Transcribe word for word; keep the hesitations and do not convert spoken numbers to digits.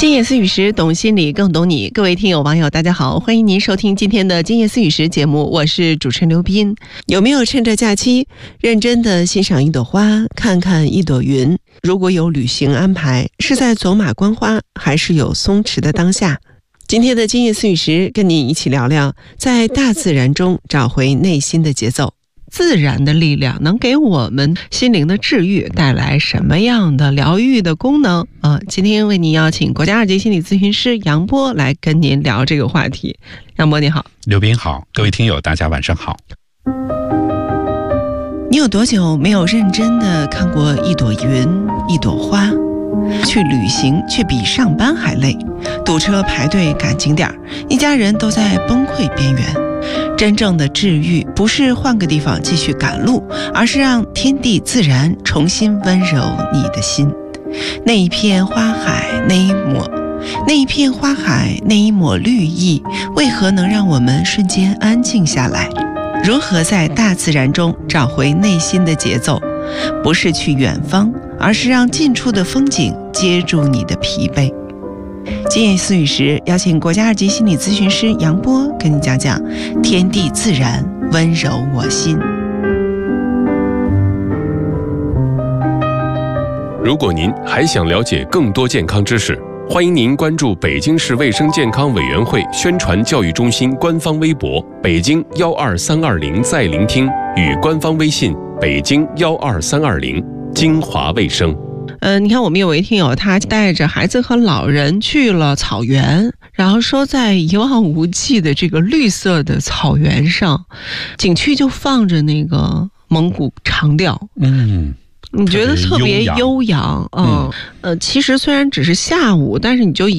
今夜思语时，懂心理更懂你。各位听友网友大家好，欢迎您收听今天的今夜思语时节目，我是主持人刘斌。有没有趁着假期认真的欣赏一朵花，看看一朵云？如果有旅行安排，是在走马观花，还是有松弛的当下？今天的今夜思语时，跟你一起聊聊在大自然中找回内心的节奏。自然的力量能给我们心灵的治愈带来什么样的疗愈的功能啊？今天为您邀请国家二级心理咨询师杨波来跟您聊这个话题。杨波你好。 刘斌好，各位听友大家晚上好。 你有多久没有认真的看过一朵云一朵花？去旅行却比上班还累，堵车排队赶景点，一家人都在崩溃边缘。真正的治愈不是换个地方继续赶路，而是让天地自然重新温柔你的心。那一片花海，那一抹那一片花海，那一抹绿意，为何能让我们瞬间安静下来？如何在大自然中找回内心的节奏？不是去远方，而是让近处的风景接住你的疲惫。今夜思语时，邀请国家二级心理咨询师杨波跟你讲讲天地自然温柔我心。 如果您还想了解更多健康知识，欢迎您关注北京市卫生健康委员会宣传教育中心官方微博北京幺二三二零在聆听与官方微信北京幺二三二零精华卫生。 呃，你看我们有位听友，他带着孩子和老人去了草原，然后说在一望无际的这个绿色的草原上，景区就放着那个蒙古长调。嗯，你觉得特别悠扬。嗯，呃，其实虽然只是下午，但是你就